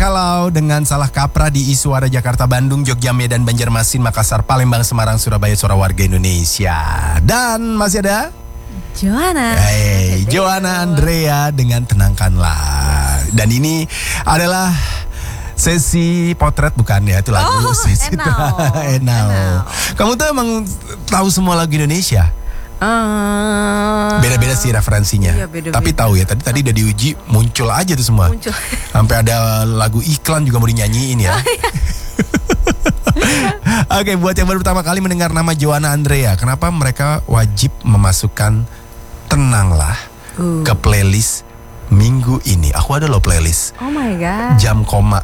Kalau dengan salah kaprah di isu ada Jakarta, Bandung, Jogja, Medan, Banjarmasin, Makassar, Palembang, Semarang, Surabaya, suara warga Indonesia. Dan masih ada Joanna. Hey, Joanna Andrea dengan Tenangkanlah. Dan ini adalah sesi potret bukan ya, itu lagu sesi Enau. Kamu tuh emang tahu semua lagu Indonesia? Beda-beda sih referensinya. Iya, beda-beda. Tapi tahu ya, tadi udah diuji muncul aja tuh semua. Muncul. Sampai ada lagu iklan juga mau dinyanyiin ya. Oke, buat yang baru pertama kali mendengar nama Joanna Andrea, kenapa mereka wajib memasukkan Tenanglah ke playlist minggu ini? Aku ada loh playlist. Oh my god. Jam koma.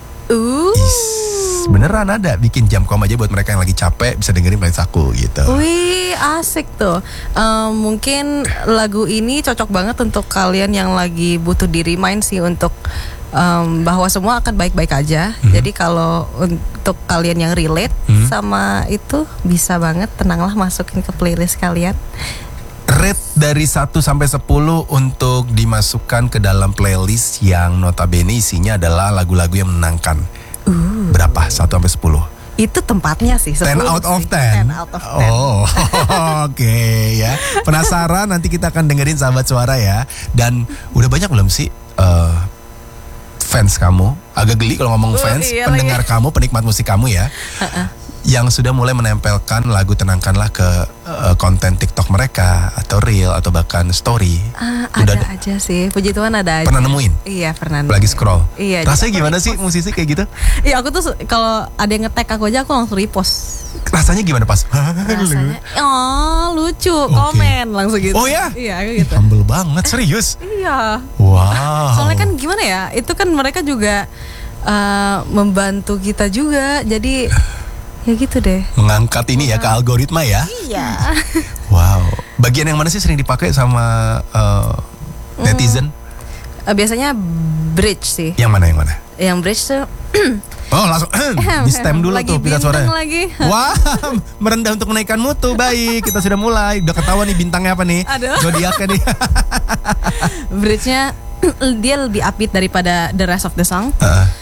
Beneran ada, bikin jam koma aja buat mereka yang lagi capek bisa dengerin playlist aku gitu. Wih, asik tuh. Mungkin lagu ini cocok banget untuk kalian yang lagi butuh di-remind sih untuk bahwa semua akan baik-baik aja. Jadi kalau untuk kalian yang relate sama itu, bisa banget Tenanglah masukin ke playlist kalian. Rate dari 1 sampai 10 untuk dimasukkan ke dalam playlist yang notabene isinya adalah lagu-lagu yang menenangkan. Berapa? 1 sampai 10? Itu tempatnya sih 10 out of 10. 10 out of 10. Oh, oke ya. Penasaran? Nanti kita akan dengerin Sahabat Suara ya. Dan udah banyak belum sih fans kamu? Agak geli kalau ngomong fans, iya pendengar kamu, penikmat musik kamu ya. Yang sudah mulai menempelkan lagu Tenangkanlah ke konten TikTok mereka atau reel atau bahkan story. Ada aja sih, puji Tuhan ada aja. Pernah nemuin? Iya, pernah nemuin. Lagi scroll. Iya. Rasanya gimana sih musisi kayak gitu? Iya, aku tuh kalau ada yang nge-tag aku aja, aku langsung repost. Rasanya gimana pas? Rasanya, lucu, komen langsung gitu. Oh ya? Iya, gitu. Humble banget, serius. Iya. Wow. Soalnya kan gimana ya, itu kan mereka juga membantu kita juga, jadi ya gitu deh. Mengangkat ini ya ke algoritma ya. Iya. Wow. Bagian yang mana sih sering dipakai sama netizen? Biasanya bridge sih. Yang mana yang mana? Yang bridge tuh Oh langsung di stem dulu lagi tuh pita suaranya. lagi. Wah, merendah untuk menaikkan mutu. Baik, kita sudah mulai. Udah ketahuan nih bintangnya apa nih? Aduh. Zodiaknya nih. Bridge-nya dia lebih upbeat daripada the rest of the song.